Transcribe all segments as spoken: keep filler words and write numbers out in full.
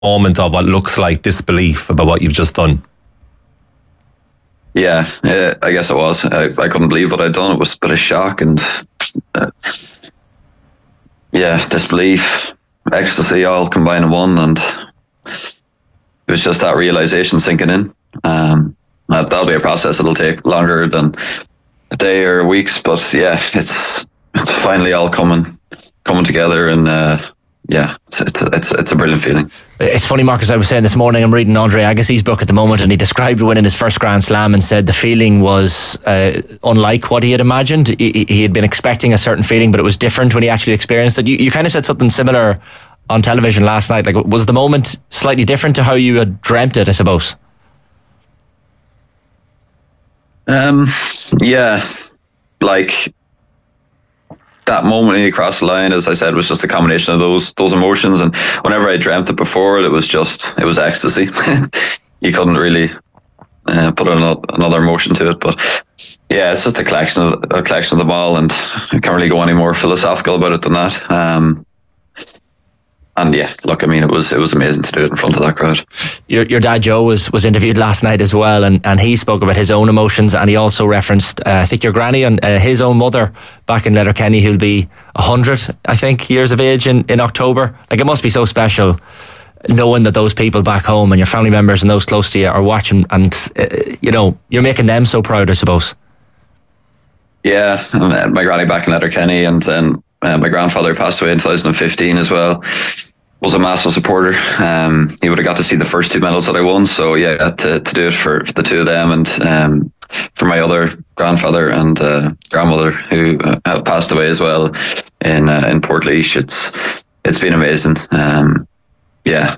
moment of what looks like disbelief about what you've just done? Yeah, yeah, I guess it was. I, I couldn't believe what I'd done. It was a bit of shock and uh, yeah, disbelief, ecstasy, all combined in one, and it was just that realization sinking in. Um, that, that'll be a process. It'll take longer than a day or weeks, but yeah, it's it's finally all coming coming together, and uh, yeah, it's it's it's it's a brilliant feeling. It's funny, Marcus, I was saying this morning, I'm reading Andre Agassi's book at the moment, and he described winning his first Grand Slam and said the feeling was uh, unlike what he had imagined. He, he had been expecting a certain feeling, but it was different when he actually experienced it. You, you kind of said something similar on television last night. Like, was the moment slightly different to how you had dreamt it, I suppose? Um, yeah, like that moment when you crossed the line, as I said, was just a combination of those those emotions. And whenever I dreamt it before, it was just it was ecstasy. You couldn't really uh, put another emotion to it, but yeah, it's just a collection of a collection of them all, and I can't really go any more philosophical about it than that. Um, And yeah, look, I mean, it was it was amazing to do it in front of that crowd. Your your dad Joe was, was interviewed last night as well, and, and he spoke about his own emotions, and he also referenced, uh, I think, your granny and uh, his own mother back in Letterkenny, who'll be a hundred, I think, years of age in, in October. Like, it must be so special knowing that those people back home and your family members and those close to you are watching, and uh, you know, you're making them so proud, I suppose. Yeah, my granny back in Letterkenny, and then uh, my grandfather passed away in two thousand fifteen as well. Was a massive supporter. Um, he would have got to see the first two medals that I won. So yeah, to to do it for, for the two of them, and um, for my other grandfather and uh, grandmother who have passed away as well in uh, in Portlaoise. It's it's been amazing. Um, yeah.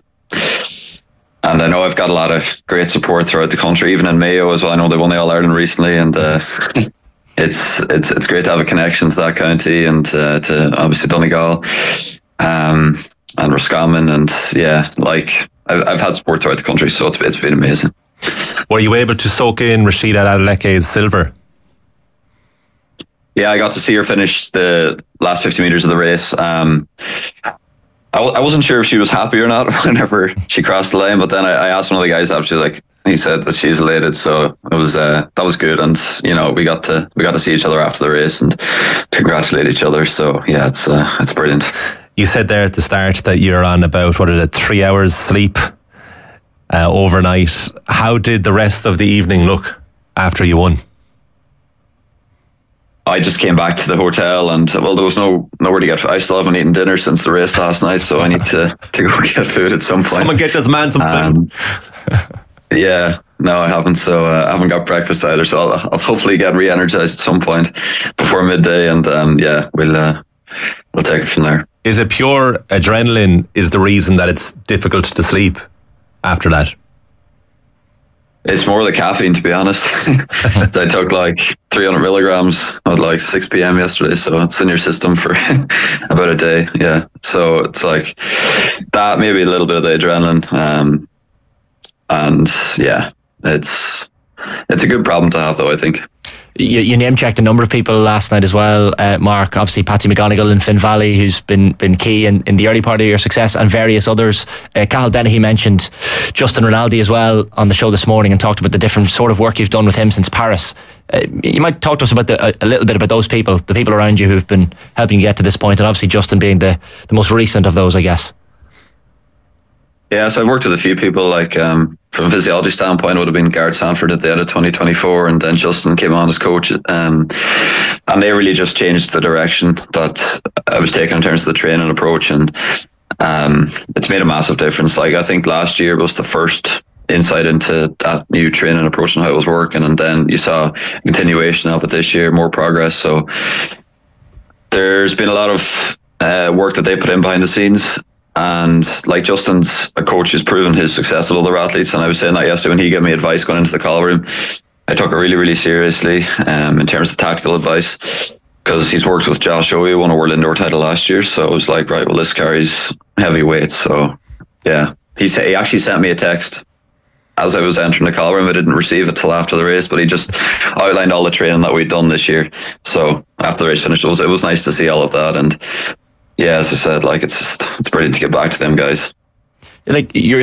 And I know I've got a lot of great support throughout the country, even in Mayo as well. I know they won the All Ireland recently, and uh, it's it's it's great to have a connection to that county, and uh, to obviously Donegal. Um, and Roscommon, and yeah, like I've, I've had support throughout the country, so it's, it's been amazing. Were you able to soak in Rashida Adeleke's silver? Yeah, I got to see her finish the last fifty metres of the race. Um, I, w- I wasn't sure if she was happy or not whenever she crossed the line, but then I, I asked one of the guys after, like, he said that she's elated, so it was uh, that was good, and you know, we got to we got to see each other after the race and congratulate each other. So yeah, it's uh, it's brilliant. You said there at the start that you're on about, what is it, three hours sleep uh, overnight. How did the rest of the evening look after you won? I just came back to the hotel, and well, there was no nowhere to get. I still haven't eaten dinner since the race last night, so I need to, to go get food at some point. Someone get this man some um, food. Yeah, no, I haven't. So uh, I haven't got breakfast either. So I'll, I'll hopefully get re-energized at some point before midday, and um, yeah, we'll uh, we'll take it from there. Is it pure adrenaline is the reason that it's difficult to sleep after that? It's more the caffeine, to be honest. I took like three hundred milligrams at like six p.m. yesterday, so it's in your system for about a day. Yeah, so it's like that, maybe a little bit of the adrenaline, um, and yeah, it's it's a good problem to have, though, I think. You, you name-checked a number of people last night as well, uh, Mark. Obviously, Patsy McGonigal and Finn Valley, who's been been key in, in the early part of your success, and various others. Uh, Cathal Dennehy mentioned Justin Rinaldi as well on the show this morning and talked about the different sort of work you've done with him since Paris. Uh, you might talk to us about the, a, a little bit about those people, the people around you who've been helping you get to this point, and obviously Justin being the, the most recent of those, I guess. Yeah, so I've worked with a few people, like um, from a physiology standpoint, it would have been Garrett Sanford at the end of twenty twenty-four, and then Justin came on as coach, um, and they really just changed the direction that I was taking in terms of the training approach, and um, it's made a massive difference. Like, I think last year was the first insight into that new training approach and how it was working, and then you saw a continuation of it this year, more progress. So there's been a lot of uh, work that they put in behind the scenes. And like, Justin's a coach who's proven his success with other athletes, and I was saying that yesterday when he gave me advice going into the call room. I took it really, really seriously um, in terms of tactical advice, because he's worked with Josh Owe, who won a world indoor title last year. So it was like, right, well, this carries heavy weight. So yeah, he said he actually sent me a text as I was entering the call room. I didn't receive it till after the race, but he just outlined all the training that we'd done this year. So after the race finished, it was it was nice to see all of that. And yeah, as I said, like, it's just, it's brilliant to get back to them guys. like you're